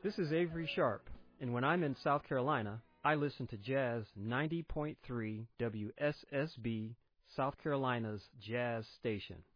This is Avery Sharp, and when I'm in South Carolina, I listen to Jazz 90.3 WSSB, South Carolina's jazz station.